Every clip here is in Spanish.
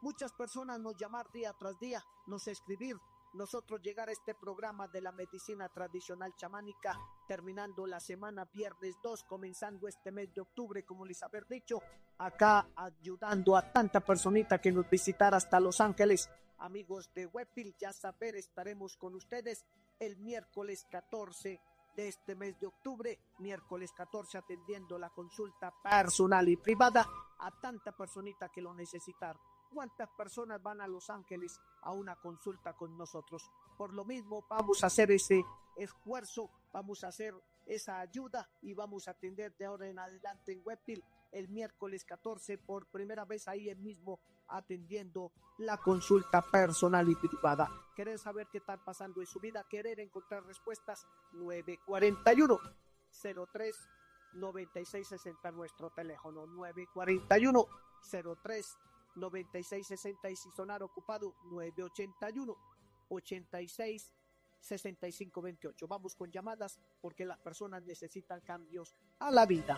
Muchas personas nos llamar día tras día, nos escribir, nosotros llegar a este programa de la medicina tradicional chamánica, terminando la semana viernes 2, comenzando este mes de octubre, como les haber dicho, acá ayudando a tanta personita que nos visitara hasta Los Ángeles. Amigos de Webpil, ya saber, estaremos con ustedes el miércoles 14 de este mes de octubre, miércoles 14, atendiendo la consulta personal y privada a tanta personita que lo necesitar. ¿Cuántas personas van a Los Ángeles a una consulta con nosotros? Por lo mismo, vamos a hacer ese esfuerzo, vamos a hacer esa ayuda y vamos a atender de ahora en adelante en Webpil el miércoles 14 por primera vez ahí mismo atendiendo la consulta personal y privada. ¿Querer saber qué está pasando en su vida? ¿Querer encontrar respuestas? 941 03 9660 nuestro teléfono, 941 03 9660 y si sonar ocupado 981 86 65 28. Vamos con llamadas porque las personas necesitan cambios a la vida.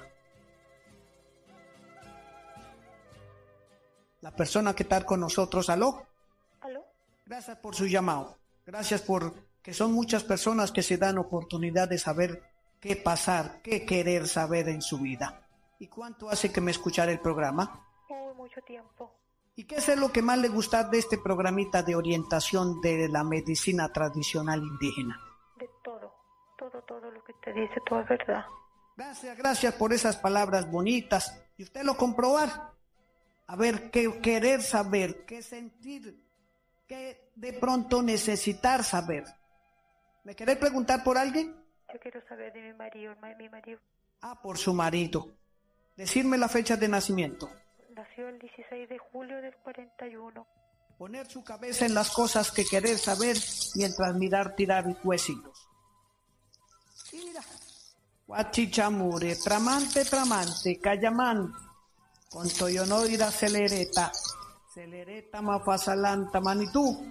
La persona que está con nosotros, ¿aló? ¿Aló? Gracias por su llamado. Gracias por que son muchas personas que se dan oportunidad de saber qué pasar, qué querer saber en su vida. ¿Y cuánto hace que me escuchara el programa? Mucho tiempo. ¿Y qué es lo que más le gusta de este programita de orientación de la medicina tradicional indígena? De todo lo que usted dice, todo es verdad. Gracias por esas palabras bonitas. Y usted lo comprobar. A ver, qué querer saber, qué sentir, qué de pronto necesitar saber. ¿Me querés preguntar por alguien? Yo quiero saber de mi marido. Ah, por su marido. Decirme la fecha de nacimiento. Nació el 16 de julio del 41. Poner su cabeza en las cosas que querer saber mientras tirar huesitos. Y mira, guachichamure, tramante, cayamán, con toyonoira celereta mafasalanta manitú.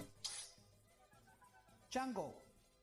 Chango,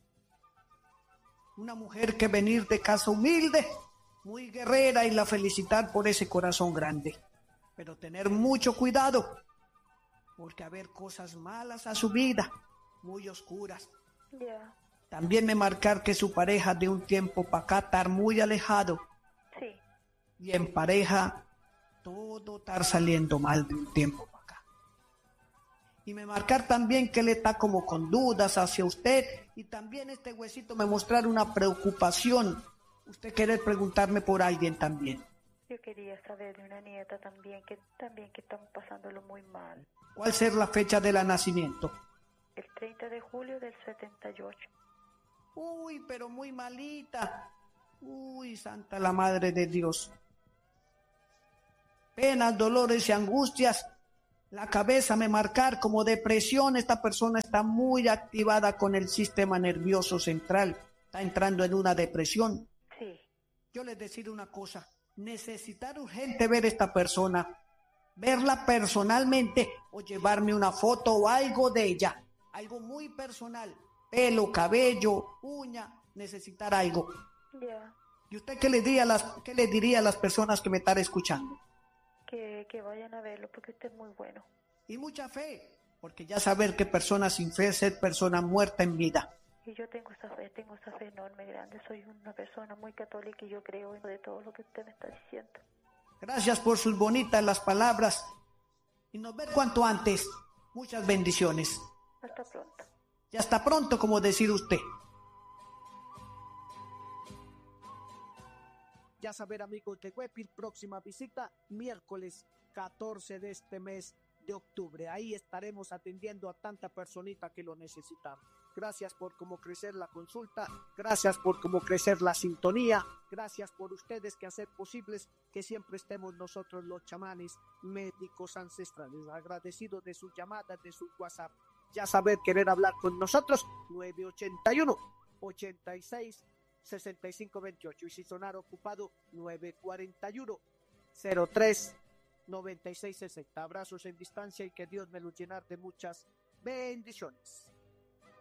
una mujer que venir de casa humilde, muy guerrera y la felicitar por ese corazón grande. Pero tener mucho cuidado, porque haber cosas malas a su vida, muy oscuras. Yeah. También me marcar que su pareja de un tiempo para acá estar muy alejado. Sí. Y en pareja todo estar saliendo mal de un tiempo para acá. Y me marcar también que él está como con dudas hacia usted. Y también este huesito me mostrar una preocupación. Usted quiere preguntarme por alguien también. Yo quería saber de una nieta también que estamos pasándolo muy mal. ¿Cuál será la fecha de la nacimiento? El 30 de julio del 78. Uy, pero muy malita. Uy, santa la madre de Dios. Penas, dolores y angustias. La cabeza me marcar como depresión. Esta persona está muy activada con el sistema nervioso central. Está entrando en una depresión. Sí. Yo les decido una cosa. Necesitar urgente ver a esta persona, verla personalmente o llevarme una foto o algo de ella, algo muy personal, pelo, cabello, uña, necesitar algo. Yeah. ¿Y usted qué le diría a las personas que me están escuchando? Que vayan a verlo porque usted es muy bueno. Y mucha fe, porque ya saber que persona sin fe es ser persona muerta en vida. Y yo tengo esa fe enorme, grande. Soy una persona muy católica y yo creo en de todo lo que usted me está diciendo. Gracias por sus bonitas las palabras. Y nos ver cuanto antes. Muchas bendiciones. Hasta pronto. Y hasta pronto, como decir usted. Ya saber, amigos de Webpil, próxima visita miércoles 14 de este mes de octubre. Ahí estaremos atendiendo a tanta personita que lo necesitan. Gracias por cómo crecer la consulta, gracias por cómo crecer la sintonía, gracias por ustedes que hacer posibles que siempre estemos nosotros los chamanes médicos ancestrales. Agradecido de sus llamadas, de sus WhatsApp. Ya saber, querer hablar con nosotros, 981 86 65 28 y si sonar ocupado 941 03 96 60. Abrazos en distancia y que Dios me lo llenar de muchas bendiciones.